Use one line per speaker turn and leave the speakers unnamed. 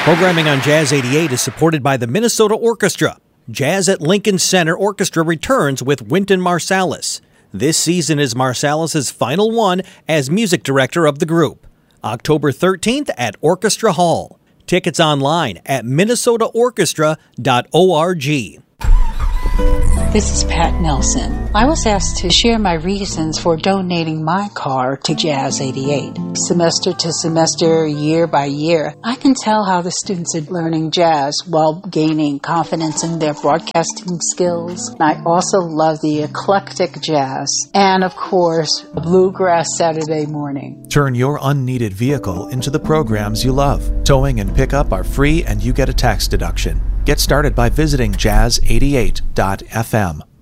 Programming on Jazz 88 is supported by the Minnesota Orchestra. Jazz at Lincoln Center Orchestra returns with Wynton Marsalis. This season is Marsalis' final one as music director of the group. October 13th at Orchestra Hall. Tickets online at minnesotaorchestra.org.
This is Pat Nelson. I was asked to share my reasons for donating my car to Jazz 88. Semester to semester, year by year, I can tell how the students are learning jazz while gaining confidence in their broadcasting skills. I also love the eclectic jazz and, of course, Bluegrass Saturday morning.
Turn your unneeded vehicle into the programs you love. Towing and pickup are free and you get a tax deduction. Get started by visiting jazz88.fm.